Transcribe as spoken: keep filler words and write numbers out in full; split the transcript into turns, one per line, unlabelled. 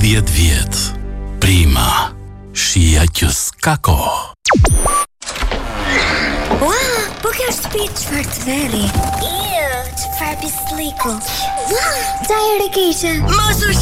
tridhjetë vjet. Prima. Shija që s'ka kohë.
Ua, po kjo shtëpi çfarë të verri. Iu, çfarë pisliku. Ua, çajër e keqe.
Mos u